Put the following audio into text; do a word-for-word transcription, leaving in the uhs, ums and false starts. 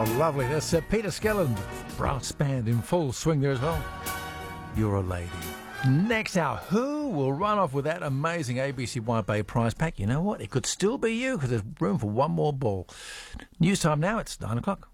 Oh, lovely. That's uh, Peter Skellern, brass band in full swing there as well. You're a lady. Next hour, who will run off with that amazing A B C White Bay prize pack? You know what? It could still be you because there's room for one more ball. News time now. It's nine o'clock.